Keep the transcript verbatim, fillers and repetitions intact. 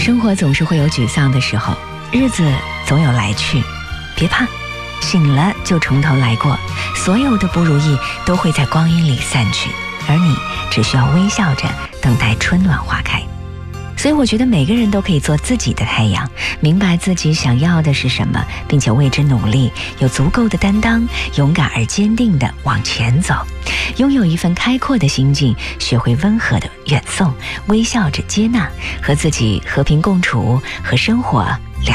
生活总是会有沮丧的时候，日子总有来去，别怕，醒了就从头来过，所有的不如意都会在光阴里散去，而你只需要微笑着等待春暖花开。所以我觉得每个人都可以做自己的太阳，明白自己想要的是什么，并且为之努力，有足够的担当，勇敢而坚定地往前走，拥有一份开阔的心境，学会温和的远送，微笑着接纳，和自己和平共处，和生活